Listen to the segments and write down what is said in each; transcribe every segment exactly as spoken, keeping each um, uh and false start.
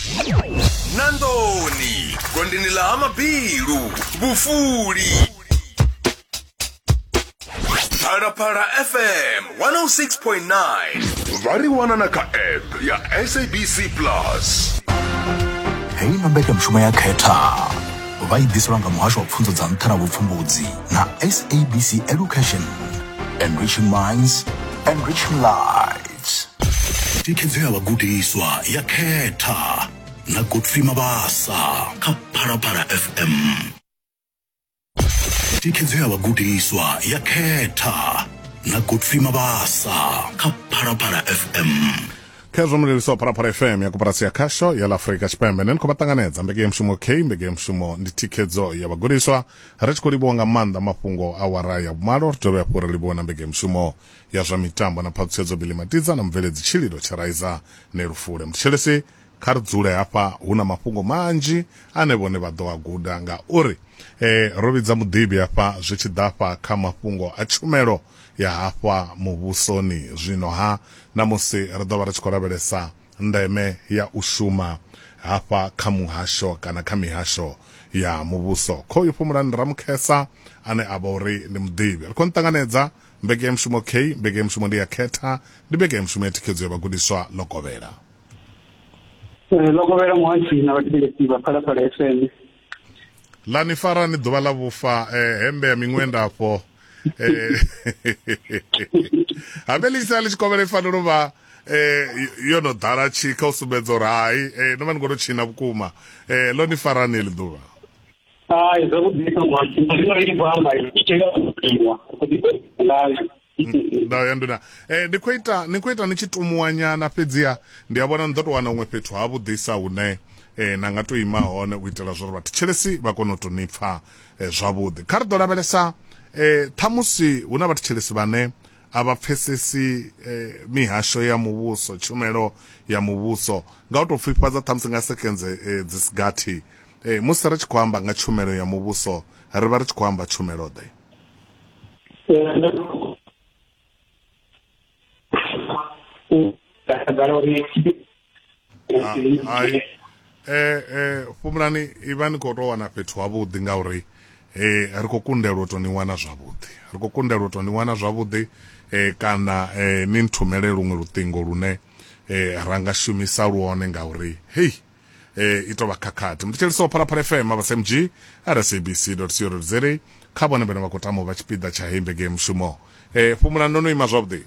Nandoni, kondinila amabiru, bufuri. Para Para F M one oh six point nine. Variwana naka app ya S A B C Plus. Hei nambeka mshuma ya keta. Vaidhisolanga muhasho wa pfunzo za mtana vupfumbuzi na S A B C Education. Enriching minds, enriching lives. Tikhedzo ya vagudiswa ya keta na Godfrey Mabasa ka Para Para F M. Tikhedzo ya vagudiswa ya keta na Godfrey Mabasa ka Para Para F M. Kezo mliliso Para Para F M ya kuparasia kasho ya Afrika Chipembe nene kubatanganeza mbege mshumo K mbege mshumo ndi tikhedzo ya vagudiswa harachiko libonga manda mapungo awaraya umaro tobe apura libona mbege mshumo ya zwa mitambo na patsezo bilimatiza na mvelezi chilido charaiza nerufure mchelesi kardzule hapa una mapungo manji anebone badoa guda nga uri eh robidza mudibi hapa zvichidapa kama mapungo achumero ya hapa mubusoni zvino ha namusi radova rachikoraberesa ndeme ya ushuma hapa kamuhasho kana kamihasho ya mubuso koyo pumurani ramukesa ane abori ni mudibi alikontanganedza mbege mshumo K mbege mshumo ndi ya keta ndi mbege mshumo ya tikhedzo ya vagudiswa lokovera lokovera mwanchi na vatiletiva Para Para F M lani fara ni duva la vufa eh, hembe ya mingwenda hapo eh, abelisa alichikovera ifaniro va eh, yono dara chika usubedzo rai eh, nomani ngoro china bukuma eh, loni fara ni liduva ah izakudika mwanchi ndino ilibamba ichega kupimwa ndawo yanduna eh ndikuita ndikuita nichitumuwanyana pedzia ndiyabona ndoto wana umwe pethu havudisa une eh nanga to ima hone uitela zwo vha tichelesi vha kono to nipfa eh, zwavhuḓi kha ri ḓo lavhelesa eh thamusi huna vha tichelesi vhane ava pfesesi eh, mihasho ya muvhuso tshumelo ya muvhuso nga u to pfifhadza thamusi nga sekenze eh, dzisigathi eh musi ri tshi khou amba nga tshumelo ya muvhuso ri vha ri tshi khou amba tshumelo ḓe ai eh eh fumulani ivani ko to wana fhethu havhuḓi ngauri eh ri khou kundelwa to ni wana zwavhuḓi ri khou kundelwa to ni wana zwavhuḓi eh kana eh ni nthumele luṅwe luṱingo lune eh ranga shumisa luone ngauri hey eh ito vhakhakhathi mutsheliso Para Para F M aba M G R S A B C dot co dot Z A kha vhone vhane vha khou tama vha tshipiḓa tsha hembe game mushumo eh fumulani no ima zwavhuḓi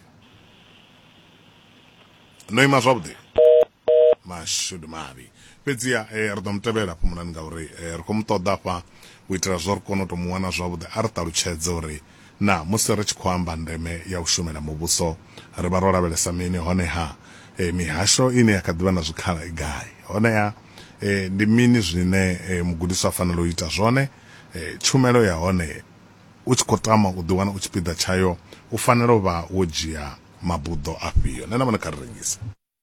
no ima zwavhuḓi mashudu mavi fhedziha eh ri ḓo mutevhela fumulani ngauri eh ri khou muṱoḓa fha u itela zwo ri kone u to muwana zwavhuḓi a ri ṱalutshedze uri na musi ri tshi khou amba ndeme ya u shumela muvhuso ri vha ro lavhelesa mini honeha eh mihasho ine ya kha ḓivha na zwikhala igai honeha eh ndi mini zwine eh, mugudiswa a fanela u ita zwone eh tshumelo ya hone u tshi khou tama u ḓiwana u tshipiḓa tshayo u fanela u vha wo dzhia mabuḓo afhio nena vhone kha ri rengisa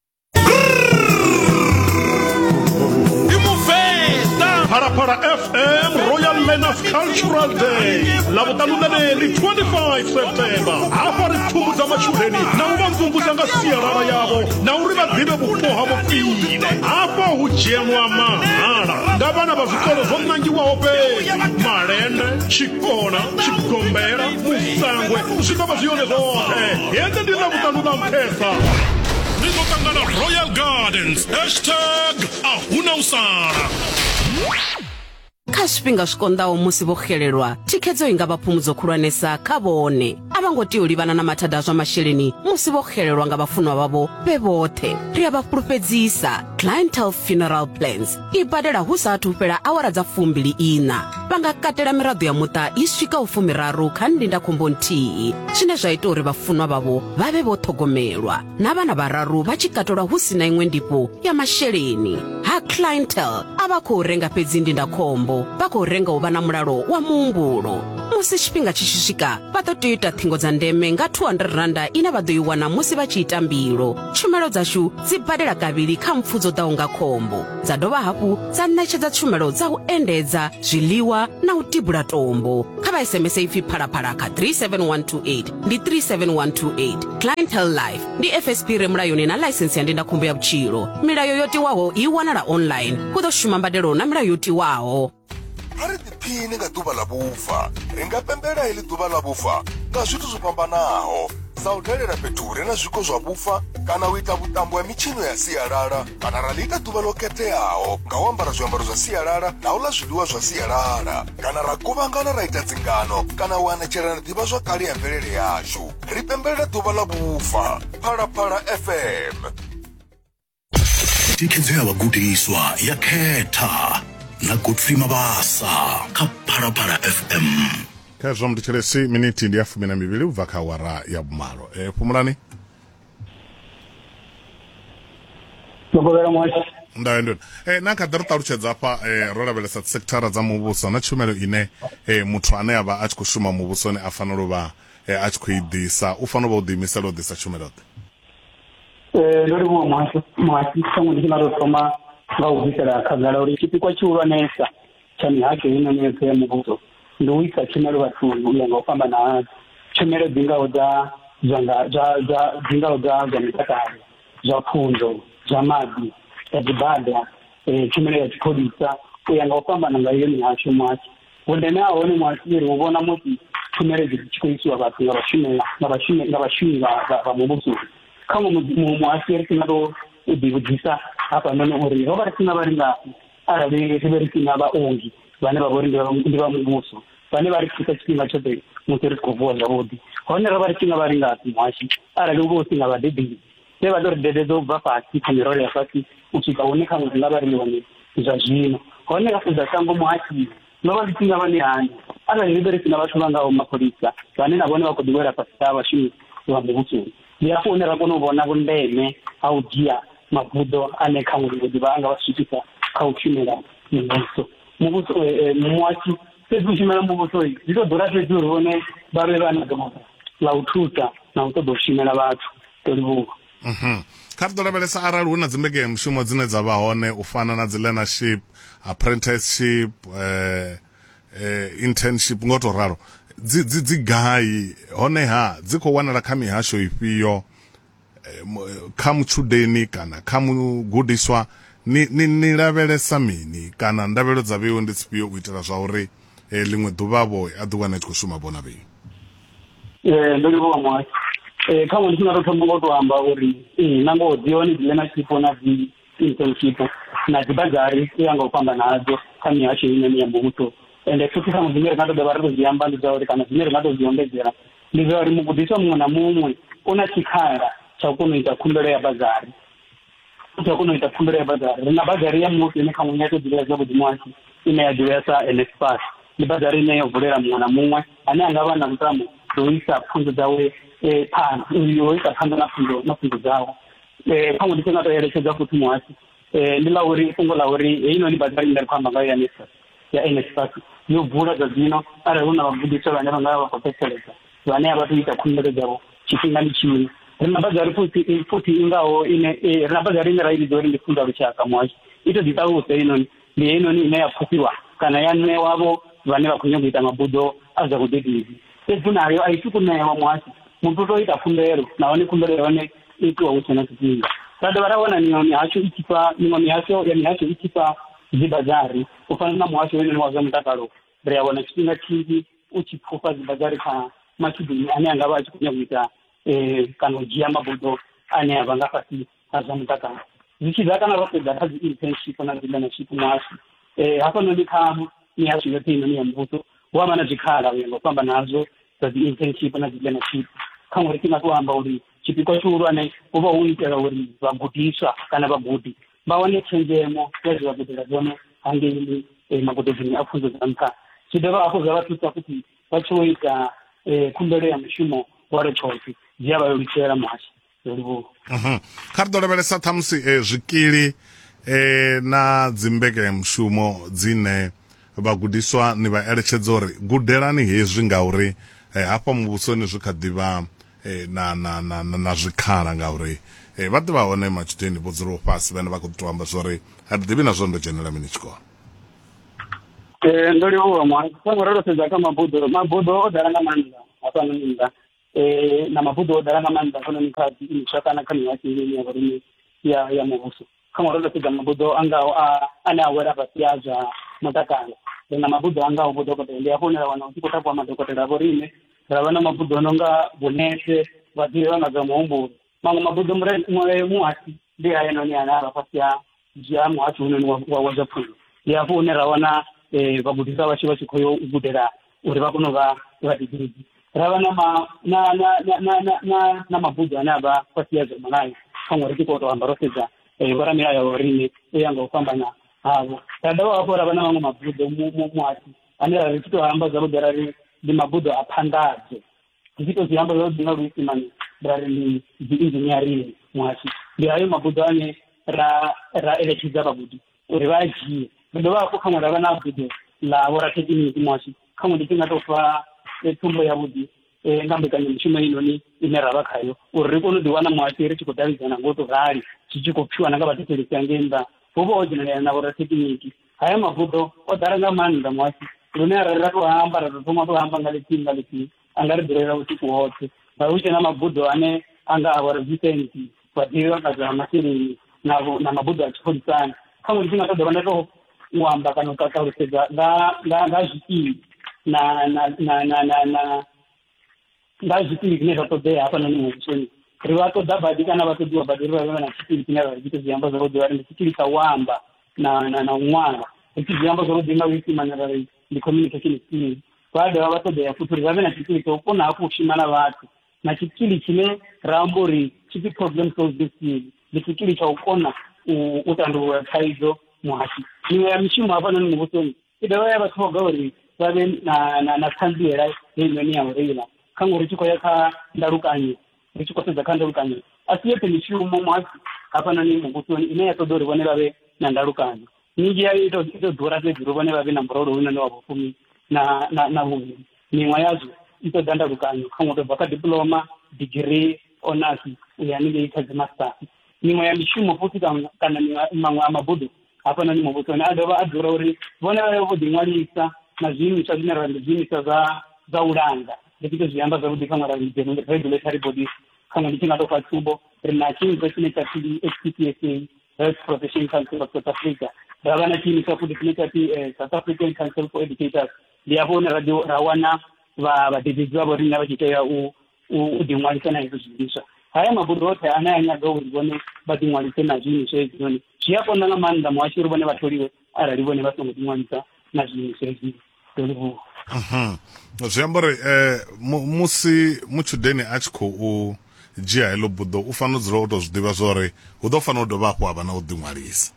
Para Para F M Royal Learners Cultural Day lavutanu twenty-five September hapa ri thumudza machudeni na u va mvumvusa nga sialala yavo na uri va ḓivhe vhupo havho khwine hapa hu dzhielwa mahala nga vana va zwikolo zwo ṋangiwaho fhedzi Malende, Tshikona, Tshigombela, Musangwe zwi ḓo vha zwi yone zwoṱhe hende ndi lavutanu ḽa nṱhesa rizotangana Royal Gardens hashtag ahuna usala kha zwifhinga zwikonḓaho musi vho xelelwa thikhedzo i nga vha phumudzo khulwanesa kha vhone a vha ngo tea u livhana na mathada a zwa masheleni musi vho xelelwa nga vhafunwa vhavho vhe vhoṱhe ri a vha fhulufhedzisa Clientele Funeral Plans i badela hu saathu fhela awara dza fumbili ina vha nga katela miraḓo ya muṱa i swika u fumiraru kha ndindakhombo nthihi zwine zwa ita uri vhafunwa vhavho vha vhe vho ṱhogomelwa na vhana vhararu vha tshi katelwa hu si na iṅwe ndifho ya masheleni ha Clientele a vha khou renga fhedzi ndindakhombo vha khou renga u vha na mulalo wa muhumbulo musi tshifhinga tshi tshi swika vha ḓo tea u ita ṱhingo dza ndeme nga two hundred randa ine vha ḓo i wana musi vha tshi ita mbilo. Tshumelo dzashu dzi badela kavhili kha mpfu dzo ḓaho nga khombo, dza dovha hafhu dza ṋetshedza tshumelo dza u endedza zwiḽiwa na u tibula tombo. Kha vha S M S ipfi phalaphala kha three seven one two eight ndi three seven one two eight. Clientele Life ndi F S P re mulayoni na license ya ndindakhombo ya vhutshilo. Milayo yo tiwaho i wanala online, hu ḓo shuma mbadelo na milayo yo tiwaho. Ari tiphini nga ḓuvha ḽa vhufa, ri nga pembela iḽi ḓuvha ḽa vhufa nga zwithu zwo fhambanaho, sa u dalela fhethu hure na zwiko zwa vhufa kana u ita vhuṱambo ya mitshino ya sialala, kana ra ḽi ita ḓuvha ḽo khetheaho nga u ambara zwiambaro zwa sialala na u ḽa zwiḽiwa zwa sialala, kana ra kuvhangana ra ita dzingano kana u anetshelana ḓivha zwa kale ya mvelele yashu. Ri pembelela ḓuvha ḽa vhufa. Phalaphala F M. Thikhedzo ya vhagudiswa ya khetha na Godfrey Mabasa kha Phalaphala F M. Kha zwa mdichelesi miniti ndi ya fumi na mivhili ubva kha awara ya vhumalo. E Phumulani Mugobera mwashi ndawe ndoni e na kha ḓi ri ṱalutshedza hafha e ro lavhelesa sekithara dza muvhuso na tshumelo ine e muthu ane a vha a tshi khou shuma muvhusoni a fanela u vha a tshi khou i ḓisa, u fanela u vha u ḓiimisela u ḓisa tshumelo ḓe. Eh ndo ri vho mwashi mwashi songo ndi kana ro thoma nga u bvisela khagala uri tshipikwa tshihulwanesa tsha mihasho ine yoṱhe ya muvhuso ndi u isa tshumelo vhathuni u ya nga u fhambana hadzo. Tshumelo dzi ngaho dza dzi ngaho dza mutakalo, zwa pfunzo, zwa maḓi, ya dzibada, tshumelo ya tshipholisa, u ya nga u fhambana nga iyo mihasho mwashi. Vhundeme ha hone mwashi ri u vhona musi tshumelo dzi tshi khou isiwa vhathu nga vhashumi vha muvhuso. Kha mwashi ri sina tou u ḓivhudzisa hafhanoni uri ro vha ri sina vhari ngafhi arali ri vhe ri sina vhaongi vhane vha vha uri ndi vha muvhuso vhane vha ri thusa tshifhinga tshoṱhe musi ri khou vuwa zwavhuḓi. Hone ro vha ri sina vhari ngafhi mwashi arali u vha u sina vhadededzi vhe vha ḓo ri dededza u bva fhasi kha mirole ya fhasi u swika hune kha ṅwedzi nga vha ri hone zwa zwino. Hone ra sedza shango mwashi no vha ri sina vhane hani arali ri vhe ri sina vhathu vha ngaho mapholisa vhane na vhone vha khou ḓiwela fhasi ha vhashumi vha muvhusoni. Ndi hafho hune ra kona u vhona vhundeme ha u dzhia mabuḓo ane kha ṅwedzi vha anga vha swikisa kha u shumela muvhuso. Muvhuso mwashi fhedzi u shumela muvhuso zwi ḓo ḓura fhedzi uri vhone vha vhe vha na ḓorobo ḽa u thusa na u ṱoḓa u shumela vhathu. Ḓo livhuwa. Kha ri ḓo lavhelesa arali hu na dzi mbekanyamushumo dzine dza vha hone u fana na dzi learnership, apprenticeship, internship ngo to ralo, dzi dzi dzi gai honeha dzi khou wanala kha mihasho ifhio, kha mutshudeni kana kha mugudiswa ni ni ni lavhelesa mini kana ndavhelo dza vheiwe ndi dzifhio u itela zwa uri liṅwe ḓuvhavho a ḓi wana a tshi khou shuma bona vhei? Eh ndo livhuwa mwashi. Eh kha ṅwedzi nga tou thoma ngo tou amba uri ee na ngoho dzi hone dzi learnership na dzi internship na dzi bazari u ya nga u fhambana hadzo kha mihasho ine ya muvhuso. Ende futhi kha zwine ri nga tou dovha ri tou zwi amba ndi zwa uri kana zwine ri nga tou zwi ombedzela ndi zwa uri mugudiswa muṅwe na muṅwe u na tshikhala tsha u kona u ita khumbelo ya bazari. Tsha u kona u ita khumbelo ya bazari. Ri na bazari ya muvhuso ine kha ṅwedzi ya tou ḓivhea zwavhuḓi mwashi ine ya ḓivhea sa NSFAS. Ndi bazari ine yo vulela muṅwe na muṅwe ane a nga vha na lutamo ḓo isa pfunzo dzawe phanḓa, yo isa phanḓa na pfunzo na pfunzo dzawe. Kha ṅwedzi ndi nga tou eletshedza futhi mwashi ndi ḽa uri fhungo ḽa uri heinoni bazari ine ri khou amba ngayo ya NSFAS ya NSFAS yo vula zwa zwino arali hu na vhagudiswa vhane vha nga vha khou fhedzisela vhane a vha tou ita khumbelo dzavho tshifhingani tshiṅwe. Ri na bazari futhi futhi i ngaho ine ri na bazari ine ra i vhidza uri ndi pfunzo lushaka mwashi. I tou ḓiṱalusa heinoni ndi heinoni ine ya pfufhiwa kana ya ṋewavho vhane vha khou nyaga u ita mabuḓo a zwa vhudededzi. Fhedzi nayo a i thu kuṋewa mwashi, muthu u tou ita khumbelo nahone khumbelo ya hone i itiwa hu tshe na tshifhinga. Ra dovha ra wana miṅwe mihasho i tshi fha miṅwe mihasho ya mihasho i tshi fha dzi bazari u fana na muhasho wenoni wa zwa mutakalo. Ri a wana tshifhinga tshinzhi u tshi pfufha dzi bazari kha matshudeni ane a nga vha a tshi khou nyaga u ita kana u dzhia mabuḓo ane a vha nga fhasi ha zwa mutakalo. Zwi tshi ḓa kana ro sedza kha dzi internship na dzi learnership mwashi hafhanoni kha mihasho yoṱhe inoni ya muvhuso hu avha na zwikhala u ya nga u fhambana nazwo dza dzi internship na dzi learnership. Kha ṅwedzi nga tou amba uri tshipikwa tshihulwane hu vha hu itela uri vhagudiswa kana vhagudi vha wane tshenzhemo ya zwi vha gudela zwone hangei magudedzini a pfunzo dza nṱha. Zwi dovha hafhu zwa vha thusa futhi vha tshi vho ita khumbelo ya mushumo wa rekhothi dzi a vha lelutshela mwashi. Ḓo livhuwa. Kha ri ḓo lavhelesa ṱhamusi zwikili na dzi mbekanyamushumo dzine vhagudiswa ni vha eletshedza uri gudelani hezwi ngauri eh, hafha muvhusoni zwi kha ḓivha eh, na, na, na, na zwikhala ngauri eh, vha ḓivha hone matshudeni vho dzulaho fhasi vhane vha khou tou amba zwori a ri ḓivhi na zwo ndo dzhenela mini tshikolo. Eh, ndo livhuwa mwa songo ro sedza kha mabuḓo mabuḓo o ḓala nga maanḓa hafha nnḓa eh na mabuḓo o ḓala nga maanḓa hafha kha imiswa kana kha miṅwaha mivhili ya vhulimi ya ya muvhuso. Kha ro sedza mabuḓo angaho a ane a wela fhasi ya zwa mutakalo na mabuḓo angaho vhudokotela ndi hafho hune ra wana hu tshi khou takuwa madokotela a vhorine ra vha na mabuḓo a no nga vhunese vhaḓivhi vha nga zwa muhumbulo maṅwe mabuḓo muhasi ndi hayanoni ane a vha fhasi ya muhasi hune wa zwa pfunzo ndi hafho hune ra wana eh vhagudiswa vha tshi vha tshi khou yo gudela uri vha kone u vha vha digiri ra vha na na na na na na mabuḓo ane a vha fhasi ya zwa mulayo khaṅwe ri tshi khou tou amba ro sedza vhoramilayo ya vhorine u ya nga u fhambana havho ra dovha hafhu ra vha na maṅwe mabuḓo muhasi ane ra ri tshi tou amba zwavhuḓi ra ri ndi mabuḓo a phanḓadzo ri tshi tou zwi amba zwavhuḓi nga luisimane ra ri ndi dzi engineering muhasi ndi hayo mabuḓo ane ra ra eletshedza vhagudi uri vha a dzhie ri dovha hafhu khaṅwe ra vha na buḓo ḽa vhorathekhiniki muhasi khaṅwe ndi tshi nga tou fha thumbo yavhuḓi nga mbekanyamushumo inoni ine ra vha khayo uri ri kone u ḓiwana muhasi ri tshi khou davhidzana ngo tou rali zwi tshi khou pfhiwa na nga vhathetshelesi hangei nnḓa hu vha ho dzhenelela na vhorathekhiniki haya mabuḓo o ḓala nga maanḓa muhasi lune ra ri ra tou amba ra tou thoma tou amba nga ḽithihi nga ḽithihi a nga ri ḓulela vhusiku hoṱhe ra hu tshe na mabuḓo ane a nga a vhorevisenti vhaḓivhi vha nga zwa masheleni na mabuḓo a tshipholisani khaṅwe ndi tshi nga tou dovha nda tou u amba kana u ṱaṱalutshedza nga zwikili na na na na na na nga zwikili zwine zwa ṱoḓea hafhanoni muvhusoni ri vha ṱoḓa badi kana vha ṱoḓiwa badi ri vha vhe na tshikili tshine ra ri tshi zwi amba zwavhuḓi vha ri ndi tshikili tsha u amba na na na u ṅwala ri tshi zwi amba zwavhuḓi nga luisimane ra ri ndi communication skill vha dovha vha ṱoḓea futhi uri vha vhe na tshikili tsha u kona hafhu u shuma na vhathu na tshikili tshine ra amba uri tshi pfi problem solving skill ndi tshikili tsha u kona u tandulula thaidzo muhasi miṅwe ya mishumo hafhanoni muvhusoni i dovha ya vha ṱhoga uri vha vhe na ṱhanziela heinoni ya u reila khaṅwe ri tshi khou ya kha ndalukanyo ri tshi khou sedza kha ndalukanyo a si yoṱhe mishumo muhasi hafhanoni muvhusoni ine ya ṱoḓa uri vhone vha vhe na ndalukanyo minzhi yayo i tou ḓura fhedzi uri vhone vha vhe na murolo une wa vhufumi na vhuvhili miṅwe yazwo i ṱoḓa ndalukanyo khaṅwe tou bva kha diploma degree honors u ya haningei kha dzi masters miṅwe ya mishumo futhi kana maṅwe a mabuḓo hafhanoni muvhusoni a dovha a dzula uri vhone vha vho ḓiṅwalisa na zwiimiswa zwine ra ndi zwiimiswa zwa u langa ndi tshi tou zwi amba zwavhuḓi khaṅwe ra ndi regulatory bodies khaṅwe ndi tshi nga tou fha tsumbo ri na tshiimiswa tshine tsha pfi H P P S A Health Protection Council of South Africa ra vha na tshiimiswa futhi tshine tsha pfi South African Council for Educators ndi hafho hune ra wana vhadededzi vha vhorine vha tshi tea u ḓiṅwalisa na hezwo zwiimiswa haya mabuḓo oṱhe ane a nyaga uri vhone vha ḓiṅwalise na zwiimiswa hezwinoni zwi a konḓa nga maanḓa muhashi uri vhone vha tholiwe arali vhone vha songo ḓiṅwalisa na zwiimiswa hezwi ḓo livhuwa zwi amba uri musi mutshudeni a tshi khou dzhia heḽo buḓo u fanela u dzula u tou zwi ḓivha zwa uri hu ḓo fanela u dovha hafhu ha vha na u ḓiṅwalisa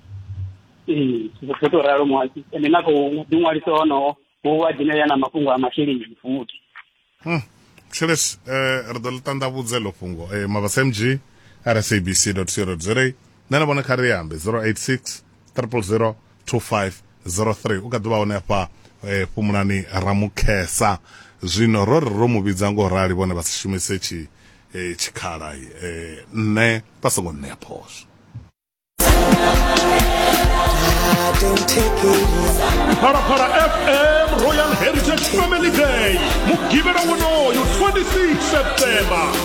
ee zwo tou ralo muhashi ende na khou ḓiṅwalisa honoho hu wa dzhenelela na mafhungo a masheleni futhi Mshelesi, ri ḓo ḽi ṱanḓavhudza heḽo fhungo mavhasa M G R S A B C dot co dot za nṋe vhone kha ri ambe zero eight six triple zero two five zero three u kha ḓuvha hone hafha fhumulani Ramukhesa zwino ro ri ro mu vhidza ngo rali vhone vha si shumise tshi tshikhala nṋe vha songo ṋea phosho Phalaphala F M Royal Heritage Family Day mugivela wonoyo twenty-six September